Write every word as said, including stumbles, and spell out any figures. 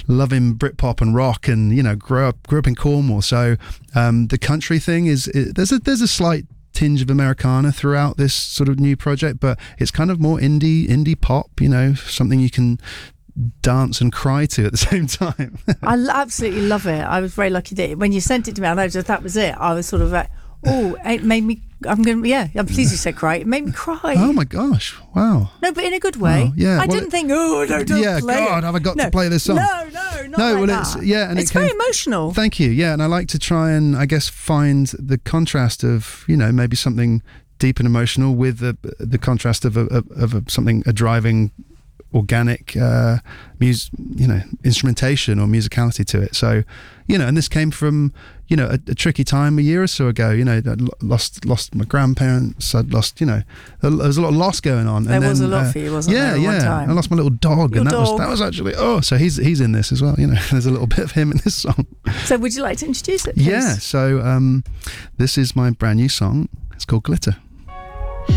loving Britpop and rock, and you know, grew up grew up in Cornwall. So um, the country thing is it, there's a there's a slight tinge of Americana throughout this sort of new project, but it's kind of more indie indie pop. You know, something you can dance and cry to at the same time. I l- absolutely love it. I was very lucky that when you sent it to me, I noticed that was it. I was sort of like, oh, it made me. I'm going to, yeah, I'm pleased you said cry. It made me cry. Oh my gosh, wow. No, but in a good way. Wow, yeah. I well, didn't think, oh, no, don't yeah, play God, it. have I got no. to play this song? No, no, not no, like well, that. it's, yeah, and it's it came, very emotional. Thank you, yeah, and I like to try and, I guess, find the contrast of, you know, maybe something deep and emotional with the the contrast of a, of, of a, something, a driving, organic uh mus- you know instrumentation or musicality to it. So you know, and this came from you know a, a tricky time a year or so ago. You know, I'd lost lost my grandparents. I'd lost you know there was a lot of loss going on. There and was then, a lot uh, for you, wasn't yeah, there? Yeah, one time. I lost my little dog, Your and that dog. was that was actually oh. So he's he's in this as well. You know, there's a little bit of him in this song. So would you like to introduce it, please? Yeah. So um, this is my brand new song. It's called Glitter.